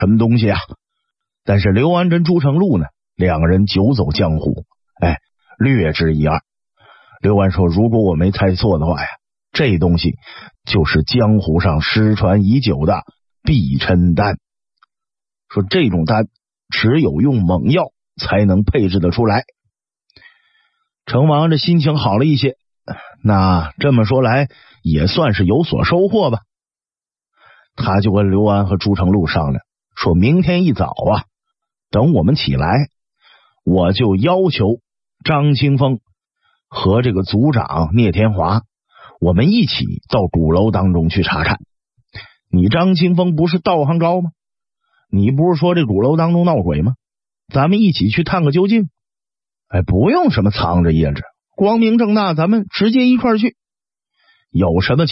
什么东西啊。但是刘安跟朱成禄呢，两个人久走江湖，略知一二。刘安说，如果我没猜错的话呀，这东西就是江湖上失传已久的避嗔丹。说这种丹只有用猛药才能配置得出来。成王这心情好了一些，那这么说来也算是有所收获吧。他就跟刘安和朱成禄商量，说明天一早啊，等我们起来，我就要求张清风和这个族长聂天华，我们一起到鼓楼当中去查看。你张清风不是道行高吗？你不是说这鼓楼当中闹鬼吗？咱们一起去探个究竟。不用什么藏着掖着，光明正大，咱们直接一块去。有什么